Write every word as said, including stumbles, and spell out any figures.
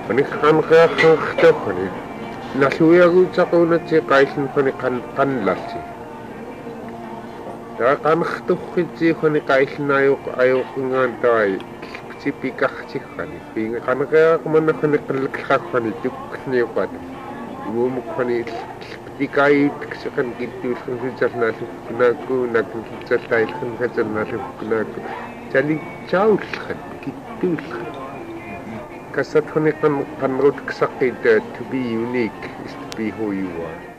Khani qanqiaqqanqtawkhani nalluiaguutaqunatsi qaillun khani qan qanlalli ta qanqtuqqitsi khani qaillunayuq ayuqungaantai tipikaqtikhani pinga qanqiaqmanna khani qallaqkhani tukniuqat umukhani tikaiitkseqan kittuullunsitsarnaallukkунааку наккitsallаилхэн хатсернааллуккунааку талитсауллхан киттууллхан kassat khani qan qanrut ksaqit to be unique is to be who you are.